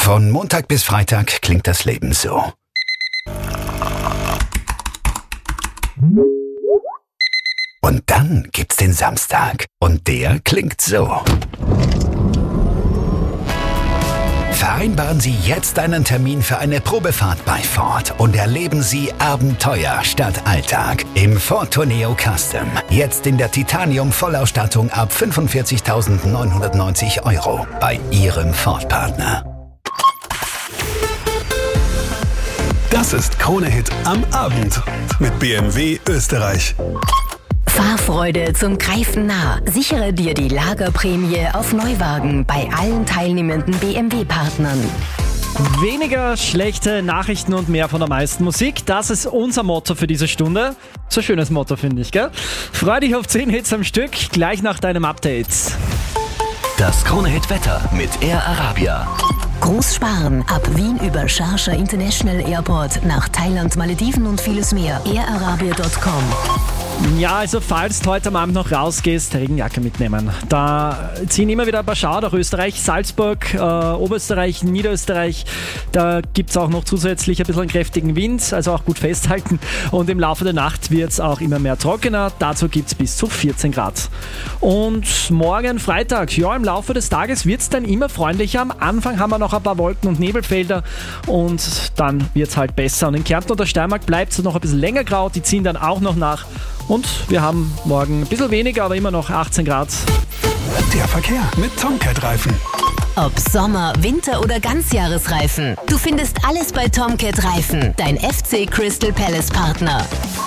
Von Montag bis Freitag klingt das Leben so. Und dann gibt's den Samstag. Und der klingt so. Vereinbaren Sie jetzt einen Termin für eine Probefahrt bei Ford und erleben Sie Abenteuer statt Alltag im Ford Tourneo Custom. Jetzt in der Titanium-Vollausstattung ab 45.990 € bei Ihrem Ford-Partner. Das ist Krone-Hit am Abend mit BMW Österreich. Fahrfreude zum Greifen nah. Sichere dir die Lagerprämie auf Neuwagen bei allen teilnehmenden BMW-Partnern. Weniger schlechte Nachrichten und mehr von der meisten Musik. Das ist unser Motto für diese Stunde. So ein schönes Motto, finde ich, gell? Freu dich auf 10 Hits am Stück, gleich nach deinem Update. Das Krone-Hit-Wetter mit Air Arabia. Großsparen ab Wien über Sharjah International Airport nach Thailand, Malediven und vieles mehr. airarabia.com. Ja, also falls du heute am Abend noch rausgehst, Regenjacke mitnehmen. Da ziehen immer wieder ein paar Schauer durch Österreich, Salzburg, Oberösterreich, Niederösterreich. Da gibt es auch noch zusätzlich ein bisschen einen kräftigen Wind, also auch gut festhalten. Und im Laufe der Nacht wird es auch immer mehr trockener. Dazu gibt es bis zu 14 Grad. Und morgen Freitag, ja, im Laufe des Tages wird es dann immer freundlicher. Am Anfang haben wir noch ein paar Wolken- und Nebelfelder und dann wird es halt besser. Und in Kärnten und der Steiermark bleibt es noch ein bisschen länger grau. Die ziehen dann auch noch nach. Und wir haben morgen ein bisschen weniger, aber immer noch 18 Grad. Der Verkehr mit Tomcat-Reifen. Ob Sommer, Winter oder Ganzjahresreifen. Du findest alles bei Tomcat Reifen, dein FC Crystal Palace Partner.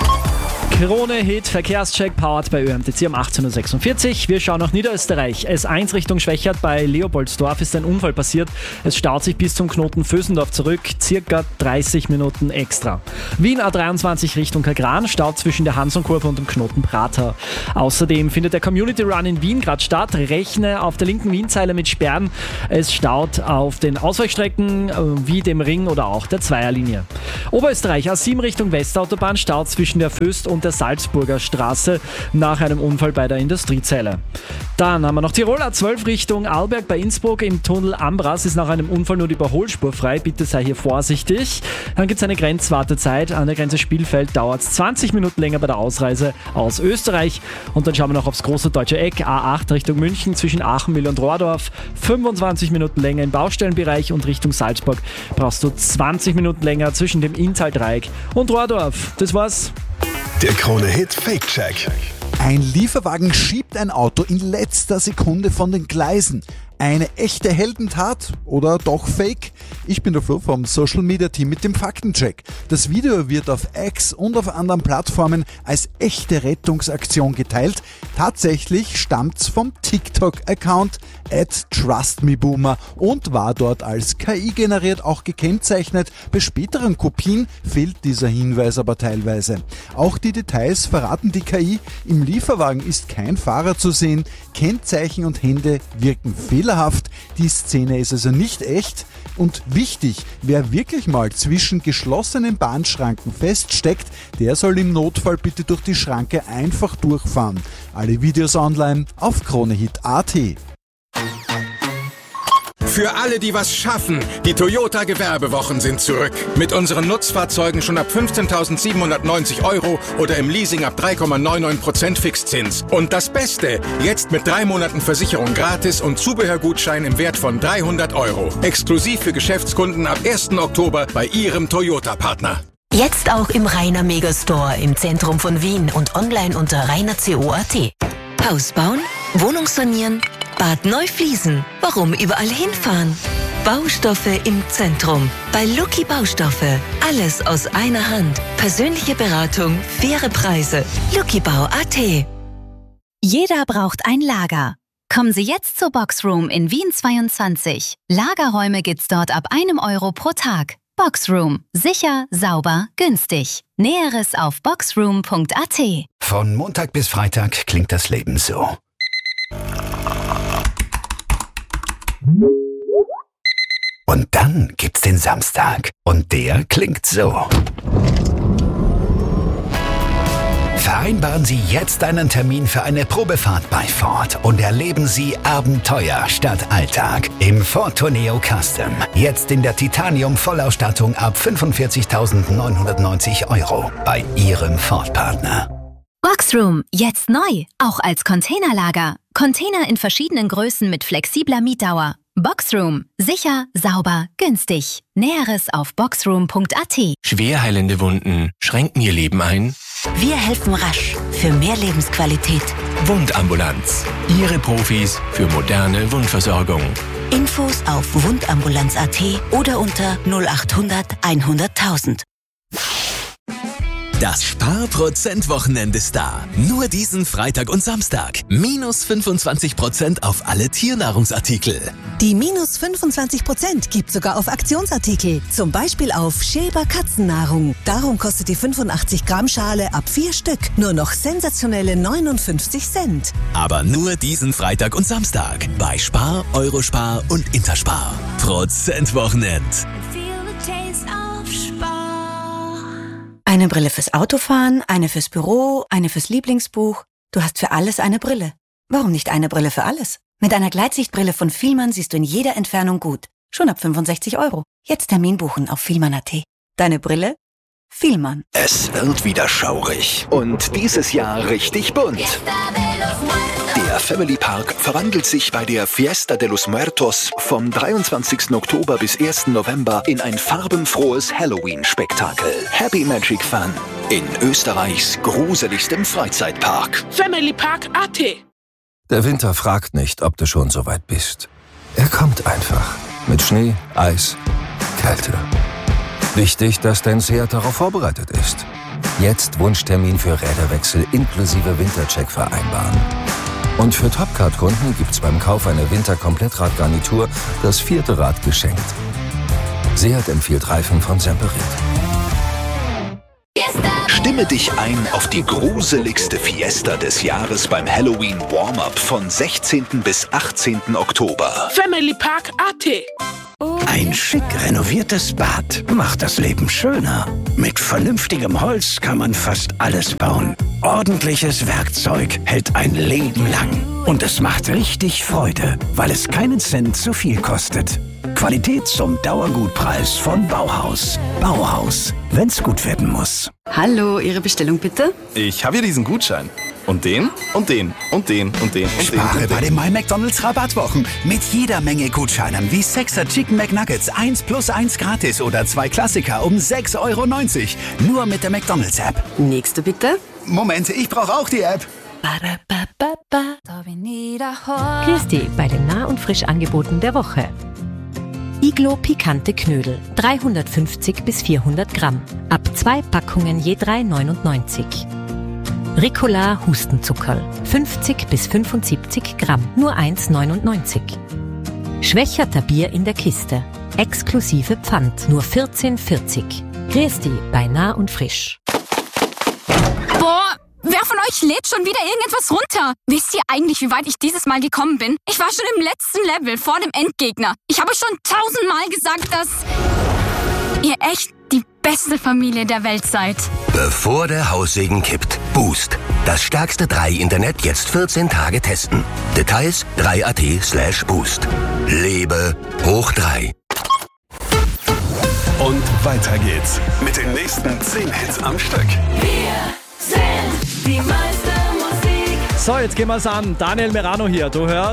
Krone-Hit Verkehrscheck powered bei ÖMTC um 18.46 Uhr. Wir schauen nach Niederösterreich. S1 Richtung Schwächert bei Leopoldsdorf ist ein Unfall passiert. Es staut sich bis zum Knoten Vösendorf zurück, circa 30 Minuten extra. Wien A23 Richtung Kagran staut zwischen der Hansonkurve und dem Knoten Prater. Außerdem findet der Community Run in Wien gerade statt. Rechne auf der linken Wienzeile mit Sperren. Es staut auf den Ausweichstrecken wie dem Ring oder auch der Zweierlinie. Oberösterreich A7 Richtung Westautobahn staut zwischen der Föst und der Salzburger Straße nach einem Unfall bei der Industriezelle. Dann haben wir noch Tirol A12 Richtung Arlberg bei Innsbruck. Im Tunnel Ambras ist nach einem Unfall nur die Überholspur frei. Bitte sei hier vorsichtig. Dann gibt es eine Grenzwartezeit. An der Grenze Spielfeld dauert es 20 Minuten länger bei der Ausreise aus Österreich. Und dann schauen wir noch aufs große deutsche Eck. A8 Richtung München zwischen Achenmühl und Rohrdorf. 25 Minuten länger im Baustellenbereich und Richtung Salzburg brauchst du 20 Minuten länger zwischen dem Inntal-Dreieck und Rohrdorf. Das war's. Der Krone-Hit Fake-Check. Ein Lieferwagen schiebt ein Auto in letzter Sekunde von den Gleisen. Eine echte Heldentat oder doch Fake? Ich bin der Flo vom Social Media Team mit dem Faktencheck. Das Video wird auf X und auf anderen Plattformen als echte Rettungsaktion geteilt. Tatsächlich stammt's vom TikTok-Account @TrustMeBoomer und war dort als KI generiert auch gekennzeichnet. Bei späteren Kopien fehlt dieser Hinweis aber teilweise. Auch die Details verraten die KI. Im Lieferwagen ist kein Fahrer zu sehen. Kennzeichen und Hände wirken fehlerhaft. Die Szene ist also nicht echt. Und wichtig, wer wirklich mal zwischen geschlossenen Bahnschranken feststeckt, der soll im Notfall bitte durch die Schranke einfach durchfahren. Alle Videos online auf KroneHit.at. Für alle, die was schaffen, die Toyota Gewerbewochen sind zurück. Mit unseren Nutzfahrzeugen schon ab 15.790 € oder im Leasing ab 3,99% Fixzins. Und das Beste, jetzt mit 3 Monaten Versicherung gratis und Zubehörgutschein im Wert von 300 €. Exklusiv für Geschäftskunden ab 1. Oktober bei Ihrem Toyota-Partner. Jetzt auch im Rainer Megastore im Zentrum von Wien und online unter rainerco.at. Haus bauen, Wohnung sanieren, Bad neu fließen. Warum überall hinfahren? Baustoffe im Zentrum. Bei Lucky Baustoffe. Alles aus einer Hand. Persönliche Beratung, faire Preise. luckybau.at. Jeder braucht ein Lager. Kommen Sie jetzt zur Boxroom in Wien 22. Lagerräume gibt's dort ab 1 € pro Tag. Boxroom. Sicher, sauber, günstig. Näheres auf boxroom.at. Von Montag bis Freitag klingt das Leben so. Und dann gibt's den Samstag. Und der klingt so. Vereinbaren Sie jetzt einen Termin für eine Probefahrt bei Ford und erleben Sie Abenteuer statt Alltag im Ford Tourneo Custom. Jetzt in der Titanium-Vollausstattung ab 45.990 € bei Ihrem Ford-Partner. Boxroom, jetzt neu, auch als Containerlager. Container in verschiedenen Größen mit flexibler Mietdauer. Boxroom, sicher, sauber, günstig. Näheres auf boxroom.at. Schwer heilende Wunden schränken Ihr Leben ein? Wir helfen rasch für mehr Lebensqualität. Wundambulanz. Ihre Profis für moderne Wundversorgung. Infos auf wundambulanz.at oder unter 0800 100.000. Das Sparprozent-Wochenende ist da. Nur diesen Freitag und Samstag. Minus 25% auf alle Tiernahrungsartikel. Die minus 25% gibt sogar auf Aktionsartikel. Zum Beispiel auf Schäber Katzennahrung. Darum kostet die 85 Gramm Schale ab 4 Stück nur noch sensationelle 59 Cent. Aber nur diesen Freitag und Samstag. Bei Spar, Eurospar und Interspar. Prozent-Wochenend. Eine Brille fürs Autofahren, eine fürs Büro, eine fürs Lieblingsbuch. Du hast für alles eine Brille. Warum nicht eine Brille für alles? Mit einer Gleitsichtbrille von Fielmann siehst du in jeder Entfernung gut. Schon ab 65 €. Jetzt Termin buchen auf fielmann.at. Deine Brille? Fielmann. Es wird wieder schaurig und dieses Jahr richtig bunt. Der Family Park verwandelt sich bei der Fiesta de los Muertos vom 23. Oktober bis 1. November in ein farbenfrohes Halloween-Spektakel. Happy Magic Fun in Österreichs gruseligstem Freizeitpark. Family Park AT. Der Winter fragt nicht, ob du schon so weit bist. Er kommt einfach. Mit Schnee, Eis, Kälte. Wichtig, dass dein Seat darauf vorbereitet ist. Jetzt Wunschtermin für Räderwechsel inklusive Wintercheck vereinbaren. Und für Topcard-Kunden gibt's beim Kauf einer Winter-Komplettradgarnitur das 4. Rad geschenkt. Seat empfiehlt Reifen von Semperit. Stimme dich ein auf die gruseligste Fiesta des Jahres beim Halloween Warm-Up von 16. bis 18. Oktober. Family Park AT. Ein schick renoviertes Bad macht das Leben schöner. Mit vernünftigem Holz kann man fast alles bauen. Ordentliches Werkzeug hält ein Leben lang. Und es macht richtig Freude, weil es keinen Cent zu viel kostet. Qualität zum Dauergutpreis von Bauhaus. Bauhaus, wenn's gut werden muss. Hallo, Ihre Bestellung bitte? Ich habe hier diesen Gutschein. Und den, und den, und den, und den, und Spare den. bei den My McDonald's Rabattwochen. Mit jeder Menge Gutscheinen wie 6er Chicken McNuggets 1 + 1 gratis oder 2 Klassiker um 6,90 €. Nur mit der McDonald's App. Nächste bitte. Moment, ich brauche auch die App. Grüß dich bei den Nah- und Frischangeboten der Woche. Iglo pikante Knödel, 350 bis 400 Gramm. Ab 2 Packungen je 3,99 €. Ricola Hustenzuckerl, 50 bis 75 Gramm, nur 1,99 €. Schwächerter Bier in der Kiste, exklusive Pfand, nur 14,40 €. Grüß dich bei Nah und Frisch. Boah, wer von euch lädt schon wieder irgendetwas runter? Wisst ihr eigentlich, wie weit ich dieses Mal gekommen bin? Ich war schon im letzten Level, vor dem Endgegner. Ich habe schon 1000-mal gesagt, dass ihr echt die beste Familie der Welt seid. Bevor der Haussegen kippt. Boost. Das stärkste 3-Internet jetzt 14 Tage testen. Details 3.at/boost. Lebe hoch 3. Und weiter geht's mit den nächsten 10 Hits am Stück. Wir sind die meiste Musik. So, jetzt gehen wir's an. Daniel Merano hier. Du hörst